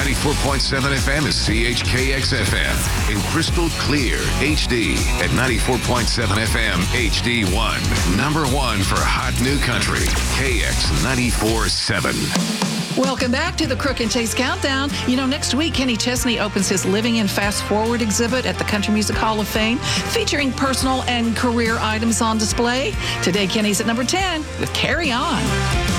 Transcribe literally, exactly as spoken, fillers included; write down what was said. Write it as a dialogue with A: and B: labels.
A: ninety-four point seven F M is C H K X F M. In crystal clear H D at ninety-four point seven F M H D one. Number one for hot new country. K X ninety-four point seven.
B: Welcome back to the Crook and Chase Countdown. You know, next week, Kenny Chesney opens his Living in Fast Forward exhibit at the Country Music Hall of Fame, featuring personal and career items on display. Today, Kenny's at number ten with Carry On.